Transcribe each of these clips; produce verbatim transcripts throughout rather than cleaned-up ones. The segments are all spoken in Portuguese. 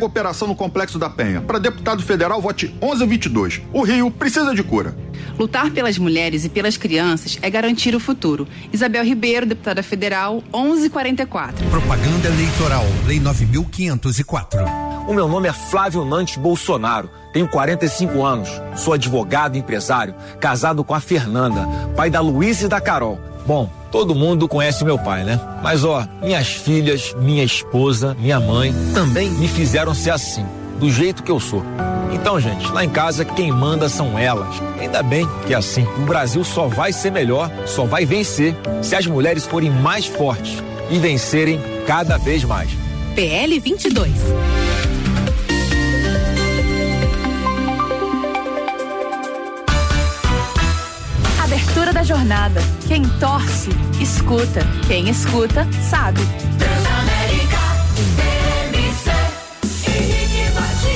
mega operação no Complexo da Penha. Para deputado federal, vote onze vinte e dois. O Rio precisa de cura. Lutar pelas mulheres e pelas crianças é garantir o futuro. Isabel Ribeiro, deputada federal, onze quarenta e quatro. Propaganda eleitoral, Lei nove mil quinhentos e quatro. O meu nome é Flávio Nantes Bolsonaro, tenho quarenta e cinco anos, sou advogado e empresário, casado com a Fernanda, pai da Luísa e da Carol. Bom, todo mundo conhece meu pai, né? Mas ó, minhas filhas, minha esposa, minha mãe também me fizeram ser assim, do jeito que eu sou. Então, gente, lá em casa quem manda são elas. Ainda bem que é assim. O Brasil só vai ser melhor, só vai vencer se as mulheres forem mais fortes e vencerem cada vez mais. P L vinte e dois. Abertura da jornada. Quem torce, escuta. Quem escuta, sabe. Transamérica, D M C, Henrique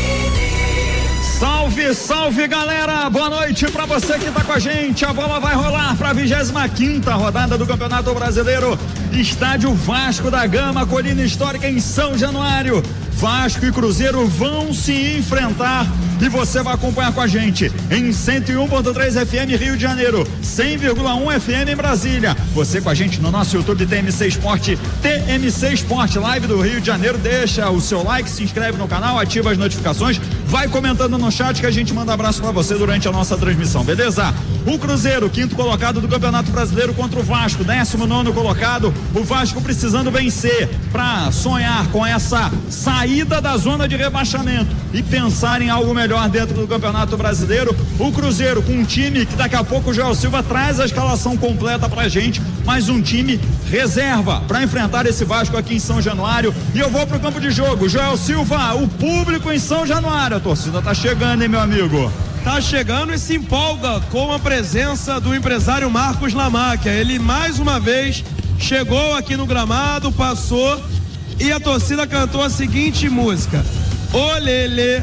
Martins. Salve, salve, galera! Boa noite pra você que tá com a gente. A bola vai rolar pra vigésima quinta rodada do Campeonato Brasileiro. Estádio Vasco da Gama, Colina Histórica em São Januário. Vasco e Cruzeiro vão se enfrentar e você vai acompanhar com a gente em cento e um ponto três F M Rio de Janeiro, cem vírgula um F M em Brasília. Você com a gente no nosso YouTube T M C Esporte, T M C Esporte Live do Rio de Janeiro. Deixa o seu like, se inscreve no canal, ativa as notificações, vai comentando no chat que a gente manda abraço pra você durante a nossa transmissão, beleza? O Cruzeiro, quinto colocado do Campeonato Brasileiro contra o Vasco, décimo nono colocado. O Vasco precisando vencer pra sonhar com essa saída da zona de rebaixamento e pensar em algo melhor dentro do Campeonato Brasileiro. O Cruzeiro com um time que daqui a pouco o Joel Silva traz a escalação completa pra gente, mas um time reserva para enfrentar esse Vasco aqui em São Januário. E eu vou pro campo de jogo. Joel Silva, o público em São Januário, a torcida tá chegando, hein, meu amigo? Tá chegando e se empolga com a presença do empresário Marcos Lamáquia. Ele mais uma vez chegou aqui no gramado, passou e a torcida cantou a seguinte música: Olele,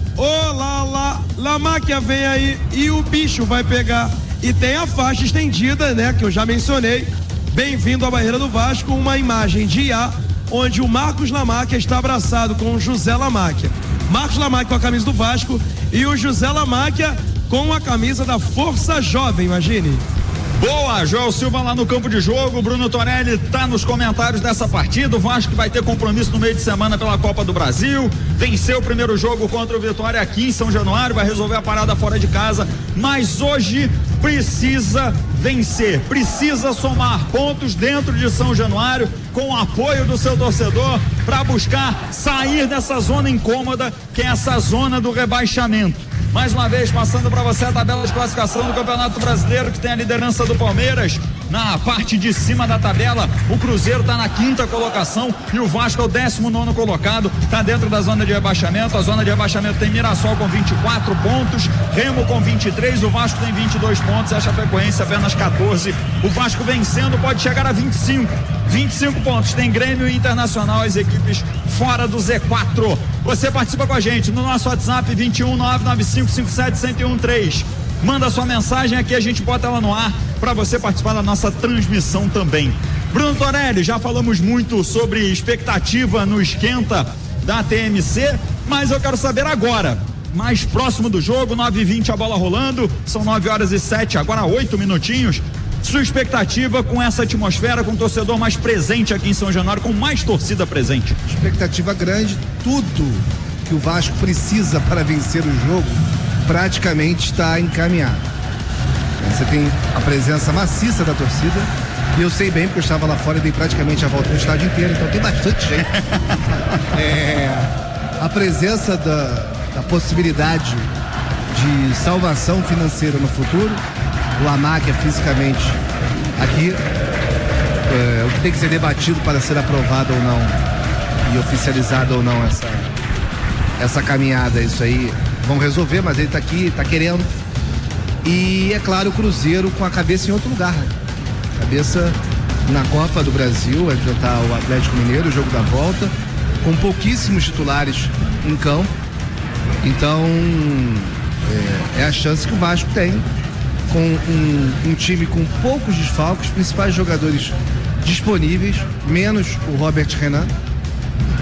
olala, Lamáquia vem aí e o bicho vai pegar. E tem a faixa estendida, né, que eu já mencionei. Bem-vindo à Barreira do Vasco, uma imagem de I A, onde o Marcos Lamáquia está abraçado com o José Lamáquia. Marcos Lamáquia com a camisa do Vasco e o José Lamáquia com a camisa da Força Jovem, imagine. Boa, Joel Silva lá no campo de jogo, Bruno Tonelli tá nos comentários dessa partida. O Vasco vai ter compromisso no meio de semana pela Copa do Brasil, venceu o primeiro jogo contra o Vitória aqui em São Januário, vai resolver a parada fora de casa, mas hoje precisa vencer, precisa somar pontos dentro de São Januário com o apoio do seu torcedor para buscar sair dessa zona incômoda que é essa zona do rebaixamento. Mais uma vez, passando para você a tabela de classificação do Campeonato Brasileiro, que tem a liderança do Palmeiras na parte de cima da tabela. O Cruzeiro está na quinta colocação e o Vasco é o décimo nono colocado, está dentro da zona de rebaixamento. A zona de rebaixamento tem Mirassol com vinte e quatro pontos, Remo com vinte e três, o Vasco tem vinte e dois pontos, a Chapecoense apenas quatorze. O Vasco vencendo pode chegar a vinte e cinco. vinte e cinco pontos, tem Grêmio e Internacional, as equipes fora do Z quatro. Você participa com a gente no nosso WhatsApp vinte e um, nove nove cinco cinco sete, um zero um três. Manda sua mensagem aqui, a gente bota ela no ar para você participar da nossa transmissão também. Bruno Tonelli, já falamos muito sobre expectativa no esquenta da T M C, mas eu quero saber agora, mais próximo do jogo, nove e vinte a bola rolando, são nove horas e sete, agora oito minutinhos. Sua expectativa com essa atmosfera, com o torcedor mais presente aqui em São Januário, com mais torcida presente? Expectativa grande, tudo que o Vasco precisa para vencer o jogo praticamente está encaminhado. Você tem a presença maciça da torcida, e eu sei bem porque eu estava lá fora e dei praticamente a volta no estádio inteiro, então tem bastante gente. É, a presença da, da possibilidade de salvação financeira no futuro, o Lamáquia fisicamente aqui, é, o que tem que ser debatido para ser aprovado ou não e oficializado ou não essa, essa caminhada, isso aí vão resolver, mas ele está aqui, está querendo. E é claro, o Cruzeiro com a cabeça em outro lugar, né? Cabeça na Copa do Brasil, vai enfrentar o Atlético Mineiro, o jogo da volta, com pouquíssimos titulares em campo. Então é, é a chance que o Vasco tem, com um, um time com poucos desfalques, principais jogadores disponíveis, menos o Robert Renan,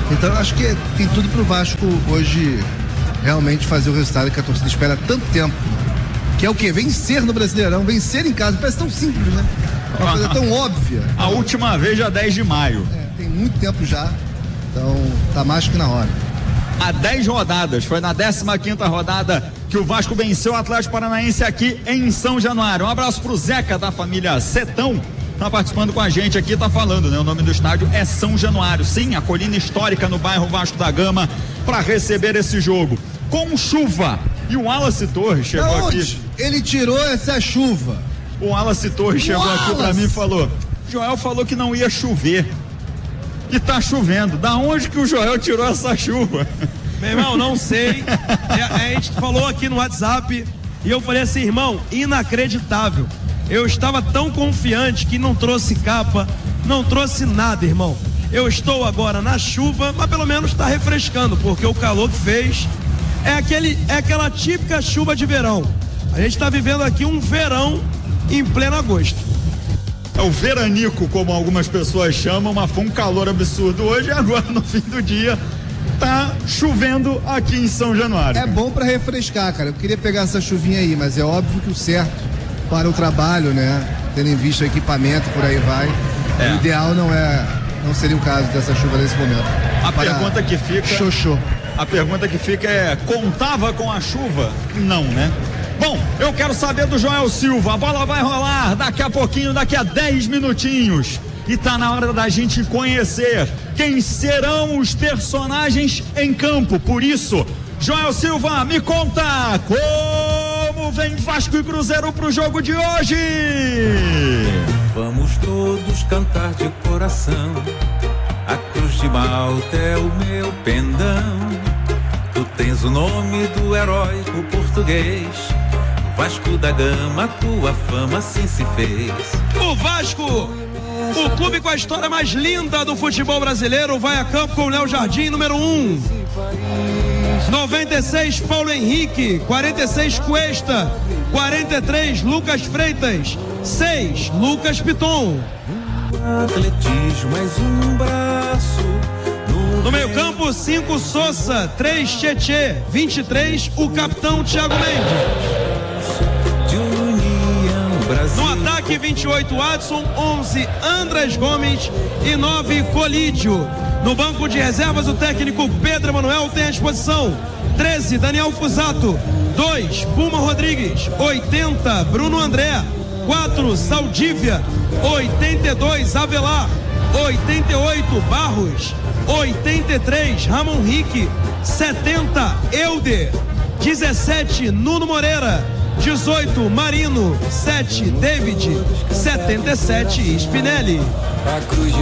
Então eu acho que tem tudo pro Vasco hoje realmente fazer o resultado que a torcida espera há tanto tempo. Que é o quê? Vencer no Brasileirão, vencer em casa. Parece tão simples, né? É uma coisa tão óbvia. A última vez já dez de maio. É, tem muito tempo já. Então tá mais que na hora. Há dez rodadas, foi na décima quinta rodada que o Vasco venceu o Atlético Paranaense aqui em São Januário. Um abraço pro Zeca da família Setão, tá participando com a gente aqui, tá falando, né? O nome do estádio é São Januário, sim, a colina histórica no bairro Vasco da Gama, para receber esse jogo. Com chuva. E o Wallace Torres chegou da onde aqui. Ele tirou essa chuva. O Wallace Torres chegou Wallace. aqui pra mim e falou: Joel falou que não ia chover. E tá chovendo. Da onde que o Joel tirou essa chuva? Meu irmão, não sei. A, a gente falou aqui no WhatsApp e eu falei assim, irmão, inacreditável. Eu estava tão confiante que não trouxe capa, não trouxe nada, irmão. Eu estou agora na chuva, mas pelo menos está refrescando, porque o calor que fez é, aquele, é aquela típica chuva de verão. A gente está vivendo aqui um verão em pleno agosto. É o veranico, como algumas pessoas chamam, mas foi um calor absurdo hoje e agora no fim do dia tá chovendo aqui em São Januário. É bom pra refrescar, cara. Eu queria pegar essa chuvinha aí, mas é óbvio que o certo para o trabalho, né? Tendo em vista o equipamento, por aí vai. É. O ideal não é, não seria o caso dessa chuva nesse momento. A para pergunta que fica... Xoxô. A pergunta que fica é, contava com a chuva? Não, né? Bom, eu quero saber do Joel Silva. A bola vai rolar daqui a pouquinho, daqui a dez minutinhos. E tá na hora da gente conhecer quem serão os personagens em campo. Por isso, Joel Silva, me conta como vem Vasco e Cruzeiro pro jogo de hoje. Vamos todos cantar de coração. A cruz de Malta é o meu pendão. Tu tens o nome do heróico português. Vasco da Gama, tua fama assim se fez. O Vasco, o clube com a história mais linda do futebol brasileiro, vai a campo com o Léo Jardim, número um. noventa e seis, Paulo Henrique. quarenta e seis, Cuesta. quarenta e três, Lucas Freitas. seis, Lucas Piton. Atletismo, mais um braço. No meio campo, cinco, Sousa. três, Tietê. vinte e três, o capitão Thiago Mendes. No ataque, vinte e oito, Adson. onze, Andrés Gomes. E nove, Colídio. No banco de reservas, o técnico Pedro Emanuel tem à disposição treze, Daniel Fusato. dois, Puma Rodrigues. oitenta, Bruno André. quatro, Saldívia. oitenta e dois, Avelar. oitenta e oito, Barros. oitenta e três, Ramon Rique. setenta, Euder. dezessete, Nuno Moreira. dezoito, Marino. sete, David. setenta e sete, Spinelli.